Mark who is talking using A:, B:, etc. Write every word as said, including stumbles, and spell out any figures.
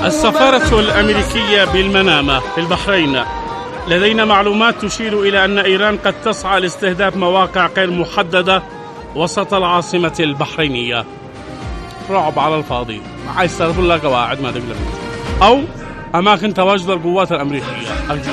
A: السفارة الأمريكية بالمنامة في البحرين. لدينا معلومات تشير إلى أن إيران قد تسعى لاستهداف مواقع غير محددة وسط العاصمة البحرينية. رعب على الفاضي، عايز تضرب لها قواعد ما تقلب، أو أماكن تواجد القوات الأمريكية.